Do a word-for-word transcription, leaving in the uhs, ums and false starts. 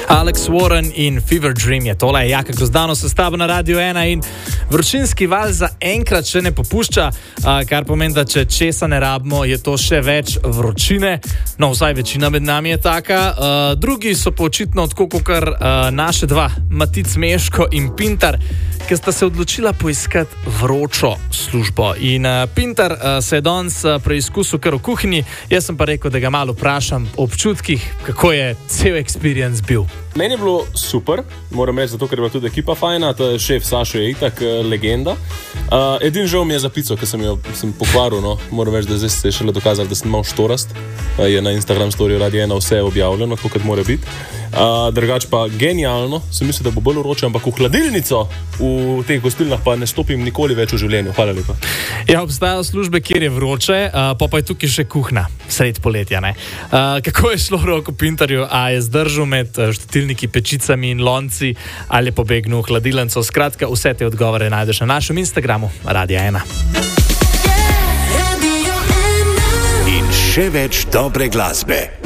Alex Warren in Fever Dream je tole, Jaka Grozdano sestava na Radio ena in vročinski val za enkrat še ne popušča, kar pomeni, da če česa ne rabimo, je to še več vročine. No, vsaj večina med nami je taka. Drugi so pa očitno tako kakor naše dva, Matic Meško in Pintar, ki sta se odločila poiskati vročo službo. In Pintar se je danes preizkusil kar v kuhinji, jaz sem pa rekel, da ga malo vprašam o občutkih, kako je cel experience bil. Meni je bilo super, moram reči, zato ker je bila tudi ekipa fajna, to je šef Sašo je itak legenda. Uh, edin žal mi je za pico, ki sem jo sem pokvaril, no. Moram reči, da zdaj se je šele dokazal, da sem mal štorast. Uh, je na Instagram storju Radio ena vse objavljeno, tako kot mora biti. Uh, drugač pa genialno, sem mislil, da bo bolj vroče, ampak v hladilnico v teh gostilnah pa ne stopim nikoli več v življenju. Hvala lepa. Ja, obstajajo službe, kjer je vroče, uh, pa pa je tukaj še kuhna, sred poletja, ne. Uh, kako je šlo roko Pintarju, a je zdržal med štetilniki, pečicami in lonci, ali je pobegnil v hladilnico? Skratka, vse te odgovore najdeš na našem Instagramu Radio ena. In še več dobre glasbe.